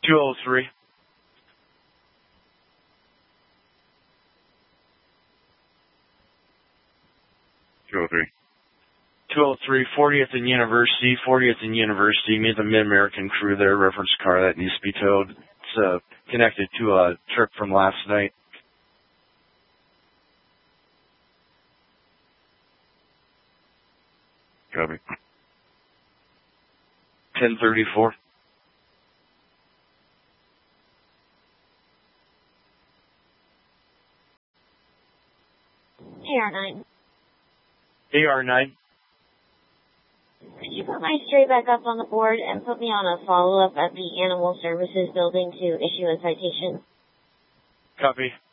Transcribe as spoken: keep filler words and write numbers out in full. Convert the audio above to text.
two oh three. two oh three. two oh three, fortieth and University, fortieth and University. Meet the Mid-American crew there, reference car that needs to be towed. It's uh, connected to a trip from last night. Copy. ten thirty-four. A R nine. A R nine. Could you put my straight back up on the board and put me on a follow-up at the Animal Services building to issue a citation? Copy.